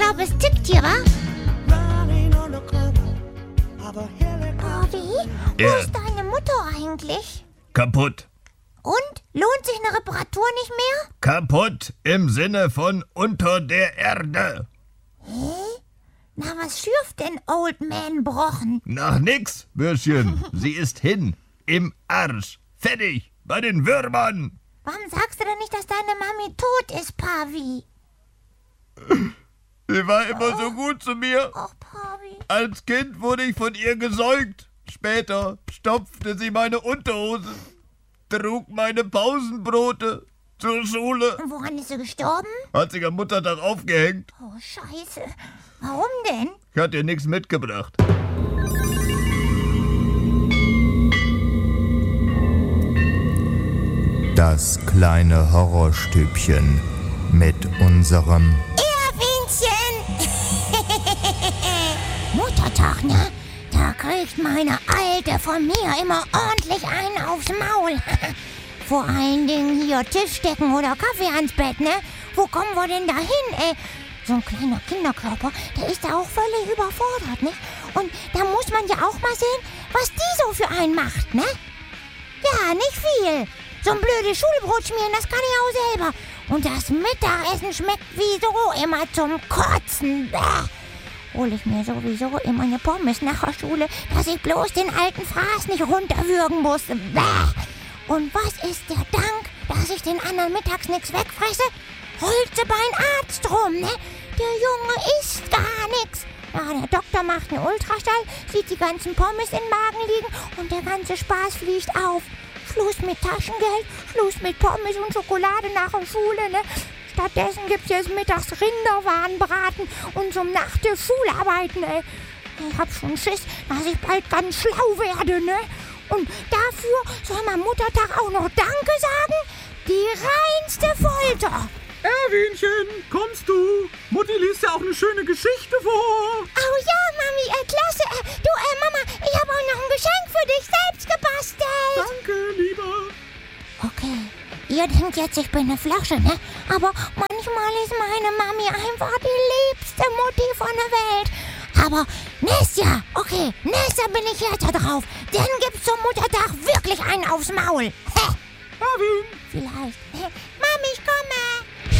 glaube, es tickt hier, wa? Bobby, wo Ja. ist deine Mutter eigentlich? Kaputt. Und? Lohnt sich eine Reparatur nicht mehr? Kaputt im Sinne von unter der Erde. Na, was schürft denn Old Man Brochen? Nach nix, Bürschchen. Sie ist hin. Im Arsch. Fertig. Bei den Würmern. Warum sagst du denn nicht, dass deine Mami tot ist, Pavi? Sie war immer so gut zu mir. Och, Pavi. Als Kind wurde ich von ihr gesäugt. Später stopfte sie meine Unterhosen, trug meine Pausenbrote zur Schule, Und woran ist sie gestorben? hat sich am Muttertag aufgehängt. Oh, scheiße. Warum denn? Ich hatte ihr nichts mitgebracht. Das kleine Horrorstübchen mit unserem Erwinchen! Muttertag, ne? Da kriegt meine Alte von mir immer ordentlich einen aufs Maul. Vor allen Dingen hier Tischdecken oder Kaffee ans Bett, ne? Wo kommen wir denn da hin, ey? So ein kleiner Kinderkörper, der ist da auch völlig überfordert, ne? Und da muss man ja auch mal sehen, was die so für einen macht, ne? Ja, nicht viel. So ein blödes Schulbrot schmieren, das kann ich auch selber. Und das Mittagessen schmeckt wie so immer zum Kotzen. Bäh. Hol ich mir sowieso immer eine Pommes nach der Schule, dass ich bloß den alten Fraß nicht runterwürgen muss. Bäh. Und was ist der Dank, dass ich den anderen mittags nichts wegfresse? Holt sie beim Arzt rum, ne? Der Junge isst gar nichts. Ja, der Doktor macht einen Ultraschall, sieht die ganzen Pommes im Magen liegen und der ganze Spaß fliegt auf. Schluss mit Taschengeld, Schluss mit Pommes und Schokolade nach der Schule, ne? Stattdessen gibt's jetzt mittags Rinderwarenbraten und zum Nacht der Schularbeiten, ey. Ich hab schon Schiss, dass ich bald ganz schlau werde, ne? Und dafür soll man Muttertag auch noch Danke sagen? Die reinste Folter. Erwinchen, kommst du? Mutti liest ja auch eine schöne Geschichte vor. Oh ja, Mami, klasse. Du, Mama, ich habe auch noch ein Geschenk für dich selbst gebastelt. Danke, Lieber. Okay, ihr denkt jetzt, ich bin eine Flasche, ne? Aber manchmal ist meine Mami einfach die liebste Mutti von der Welt. Aber nächstes Jahr, okay, nächstes Jahr bin ich härter drauf. Dann gibt's zum Muttertag wirklich einen aufs Maul. Hä? Erwin, Vielleicht.